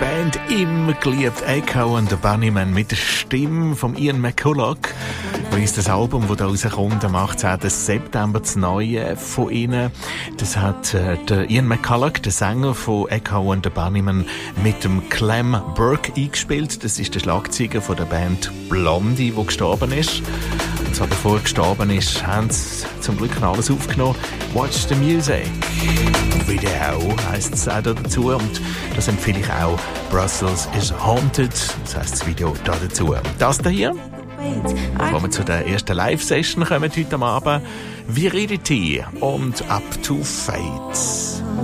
Band immer geliebt. Echo and the Bunnymen mit der Stimme von Ian McCulloch. Ist das Album, das da rauskommt am 18. September, das Neue von ihnen. Das hat der Ian McCulloch, der Sänger von Echo and the Bunnymen, mit dem Clem Burke eingespielt. Das ist der Schlagzeuger von der Band Blondie, der gestorben ist. Und so bevor er gestorben ist, haben sie zum Glück noch alles aufgenommen. Watch the Music. Video heisst es auch dazu. Und das empfehle ich auch. Brussels is Haunted. Das heisst das Video da dazu. Das hier. Bevor wir zu der ersten Live-Session kommen heute Abend, Viridity und Up to Fate.